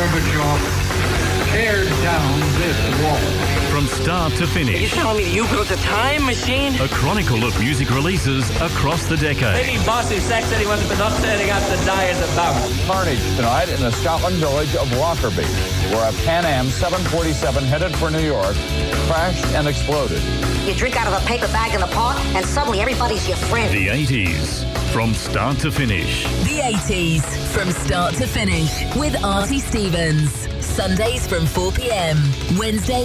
Gorbachev tear down this wall. From start to Are you finish, telling me that you built a time machine? a chronicle of music releases across the decade. Maybe Boss who said he wasn't but not turning up to die as a bum. Carnage tonight in the Scotland village of Lockerbie, where a Pan Am 747 headed for New York crashed and exploded. You drink out of a paper bag in the park, and suddenly everybody's your friend. The 80s, from start to finish. The 80s, from start to finish, with Artie Stevens. Sundays from 4 p.m, Wednesdays